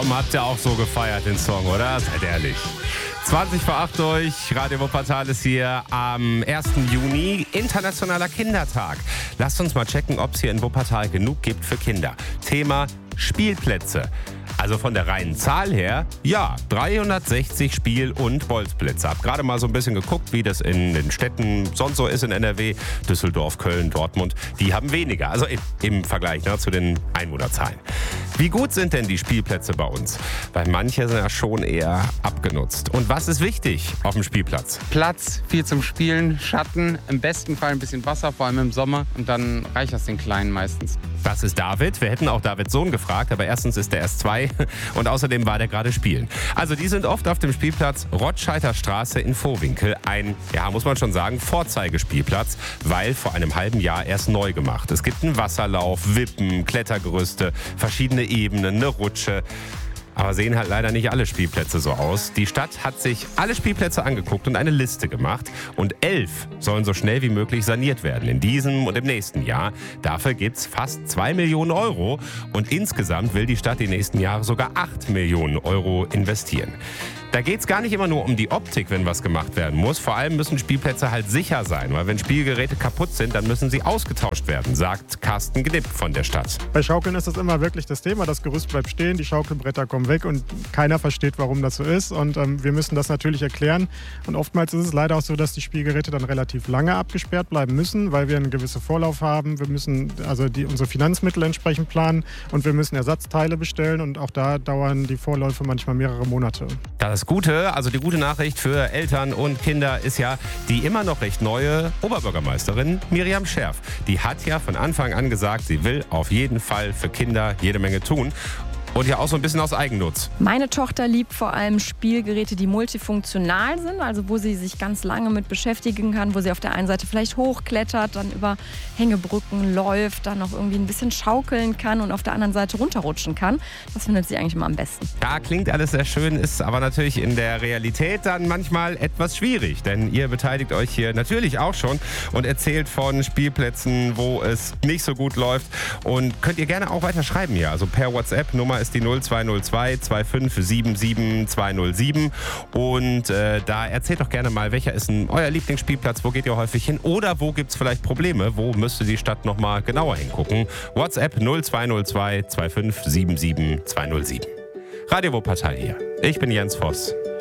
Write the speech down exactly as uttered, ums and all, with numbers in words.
Komm, habt ihr auch so gefeiert den Song, oder? Seid ehrlich. zwanzig vor acht durch, Radio Wuppertal ist hier am ersten Juni, Internationaler Kindertag. Lasst uns mal checken, ob es hier in Wuppertal genug gibt für Kinder. Thema Spielplätze. Also von der reinen Zahl her, ja, dreihundertsechzig Spiel- und Bolzplätze. Hab gerade mal so ein bisschen geguckt, wie das in den Städten sonst so ist in N R W. Düsseldorf, Köln, Dortmund, die haben weniger. Also im Vergleich ne, zu den Einwohnerzahlen. Wie gut sind denn die Spielplätze bei uns? Weil manche sind ja schon eher abgenutzt. Und was ist wichtig auf dem Spielplatz? Platz, viel zum Spielen, Schatten, im besten Fall ein bisschen Wasser, vor allem im Sommer. Und dann reicht das den Kleinen meistens. Das ist David. Wir hätten auch Davids Sohn gefragt, aber erstens ist er erst zwei und außerdem war der gerade spielen. Also die sind oft auf dem Spielplatz Rotscheiter Straße in Vohwinkel. Ein, ja muss man schon sagen, Vorzeigespielplatz, weil vor einem halben Jahr erst neu gemacht. Es gibt einen Wasserlauf, Wippen, Klettergerüste, verschiedene Ebenen, eine Rutsche. Aber sehen halt leider nicht alle Spielplätze so aus. Die Stadt hat sich alle Spielplätze angeguckt und eine Liste gemacht. Und elf sollen so schnell wie möglich saniert werden in diesem und im nächsten Jahr. Dafür gibt's fast zwei Millionen Euro. Und insgesamt will die Stadt die nächsten Jahre sogar acht Millionen Euro investieren. Da geht's gar nicht immer nur um die Optik, wenn was gemacht werden muss. Vor allem müssen Spielplätze halt sicher sein, weil wenn Spielgeräte kaputt sind, dann müssen sie ausgetauscht werden, sagt Carsten Gnipp von der Stadt. Bei Schaukeln ist das immer wirklich das Thema. Das Gerüst bleibt stehen, die Schaukelbretter kommen weg und keiner versteht, warum das so ist. Und ähm, wir müssen das natürlich erklären. Und oftmals ist es leider auch so, dass die Spielgeräte dann relativ lange abgesperrt bleiben müssen, weil wir einen gewissen Vorlauf haben. Wir müssen also die, unsere Finanzmittel entsprechend planen und wir müssen Ersatzteile bestellen. Und auch da dauern die Vorläufe manchmal mehrere Monate. Das Gute, also die gute Nachricht für Eltern und Kinder ist ja die immer noch recht neue Oberbürgermeisterin Miriam Scherf. Die hat ja von Anfang an gesagt, sie will auf jeden Fall für Kinder jede Menge tun. Und ja auch so ein bisschen aus Eigennutz. Meine Tochter liebt vor allem Spielgeräte, die multifunktional sind, also wo sie sich ganz lange mit beschäftigen kann, wo sie auf der einen Seite vielleicht hochklettert, dann über Hängebrücken läuft, dann noch irgendwie ein bisschen schaukeln kann und auf der anderen Seite runterrutschen kann. Das findet sie eigentlich immer am besten. Ja, klingt alles sehr schön, ist aber natürlich in der Realität dann manchmal etwas schwierig, denn ihr beteiligt euch hier natürlich auch schon und erzählt von Spielplätzen, wo es nicht so gut läuft und könnt ihr gerne auch weiter schreiben hier, also per WhatsApp, Nummer ist die null zwei null zwei zwei fünf sieben sieben zwei null sieben und äh, da erzählt doch gerne mal, welcher ist denn euer Lieblingsspielplatz, wo geht ihr häufig hin oder wo gibt es vielleicht Probleme, wo müsste die Stadt nochmal genauer hingucken. WhatsApp null zwei null zwei zwei fünf sieben sieben zwei null sieben. Radio Wuppertal hier. Ich bin Jens Voss.